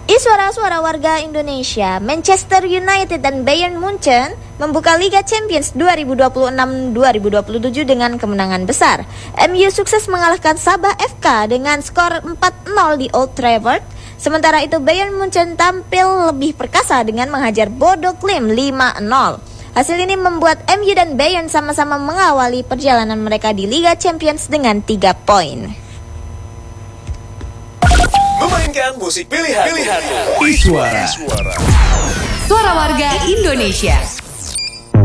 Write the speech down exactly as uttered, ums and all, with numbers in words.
Suara-suara warga Indonesia, Manchester United dan Bayern Munchen membuka Liga Champions dua ribu dua puluh enam dua ribu dua puluh tujuh dengan kemenangan besar. M U sukses mengalahkan Sabah F K dengan skor empat nol di Old Trafford. Sementara itu Bayern Munchen tampil lebih perkasa dengan menghajar Bodo Glimt lima nol. Hasil ini membuat M U dan Bayern sama-sama mengawali perjalanan mereka di Liga Champions dengan tiga poin. Memainkan musik pilihan, pilihan. Iswara. Suara warga Indonesia.